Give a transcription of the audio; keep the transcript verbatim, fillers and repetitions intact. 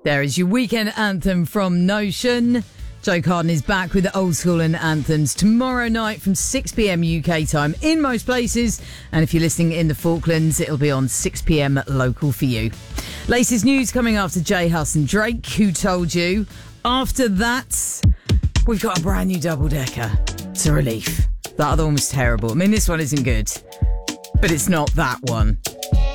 There is your weekend anthem from Notion. Joe Carden is back with the old school and anthems tomorrow night from six p.m. U K time in most places. And if you're listening in the Falklands, it'll be on six p.m. local for you. Latest news coming after J Hus and Drake, Who Told You. After that, we've got a brand new double-decker. It's a relief. That other one was terrible. I mean, this one isn't good, but it's not that one.